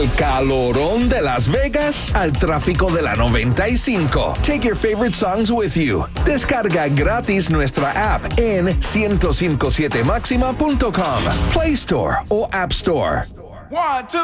Del calorón de Las Vegas al tráfico de la 95. Take your favorite songs with you. Descarga gratis nuestra app en 1057maxima.com, Play Store o App Store. 1, 2.